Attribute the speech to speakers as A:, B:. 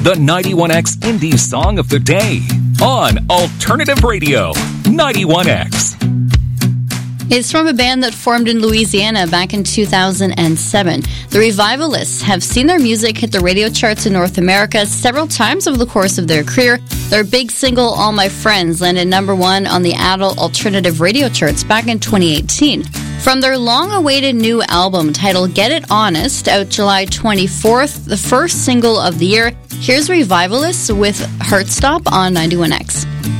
A: the 91X Indie Song of the Day on Alternative Radio 91X.
B: It's from a band that formed in Louisiana back in 2007. The Revivalists have seen their music hit the radio charts in North America several times over the course of their career. Their big single, All My Friends, landed number 1 on the adult alternative radio charts back in 2018. From their long-awaited new album titled Get It Honest, out July 24th, the first single of the year, here's Revivalists with Heartstop on 91X.